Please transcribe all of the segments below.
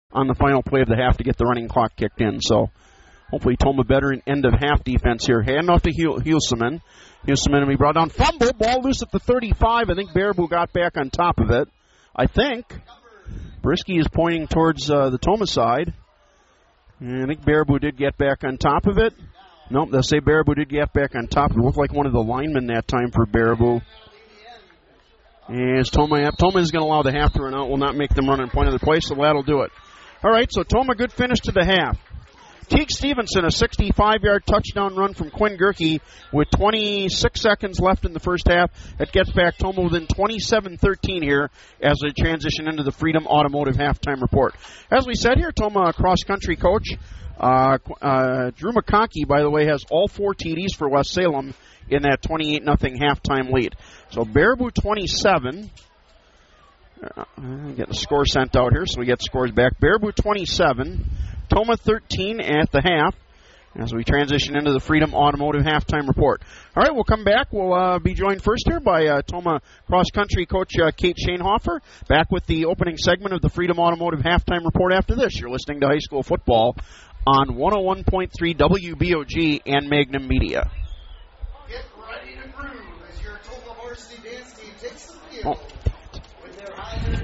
on the final play of the half to get the running clock kicked in. So hopefully Toma better in end-of-half defense here. Hand off to Hulseman. Hulseman, and we brought down fumble. Ball loose at the 35. I think Baraboo got back on top of it. I think Brisky is pointing towards the Toma side. And I think Baraboo did get back on top of it. Nope, they'll say Baraboo did get back on top. It looked like one of the linemen that time for Baraboo. And Toma is going to allow the half to run out. Will not make them run and point of the play, so that'll do it. All right, so Toma, good finish to the half. Teague Stevenson, a 65-yard touchdown run from Quinn Gerke with 26 seconds left in the first half. That gets back Toma within 27-13 here as they transition into the Freedom Automotive halftime report. As we said here, Toma cross-country coach Drew McConkey, by the way, has all 4 TDs for West Salem in that 28-0 halftime lead. So Baraboo 27. Get the score sent out here so we get scores back. Baraboo 27. Toma 13 at the half as we transition into the Freedom Automotive halftime report. All right, we'll come back. We'll be joined first here by Toma cross-country coach Kate Shanehofer, back with the opening segment of the Freedom Automotive halftime report after this. You're listening to high school football on 101.3 WBOG and Magnum Media. Get ready to groove as your Toma varsity dance team takes the field with their high-energy.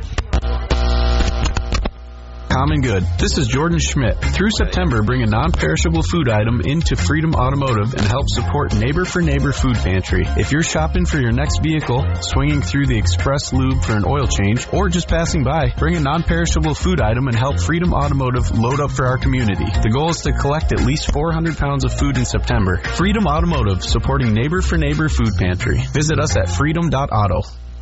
Common Good. This is Jordan Schmidt. Through September, bring a non-perishable food item into Freedom Automotive and help support Neighbor for Neighbor Food Pantry. If you're shopping for your next vehicle, swinging through the Express Lube for an oil change, or just passing by, bring a non-perishable food item and help Freedom Automotive load up for our community. The goal is to collect at least 400 pounds of food in September. Freedom Automotive, supporting Neighbor for Neighbor Food Pantry. Visit us at freedom.auto.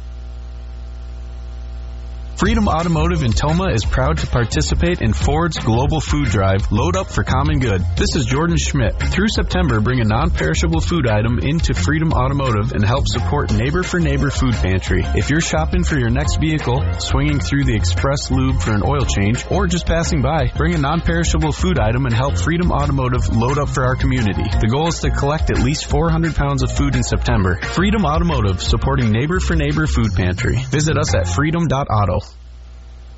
Freedom Automotive in Toma is proud to participate in Ford's Global Food Drive, Load Up for Common Good. This is Jordan Schmidt. Through September, bring a non-perishable food item into Freedom Automotive and help support Neighbor for Neighbor Food Pantry. If you're shopping for your next vehicle, swinging through the Express Lube for an oil change, or just passing by, bring a non-perishable food item and help Freedom Automotive load up for our community. The goal is to collect at least 400 pounds of food in September. Freedom Automotive, supporting Neighbor for Neighbor Food Pantry. Visit us at freedom.auto.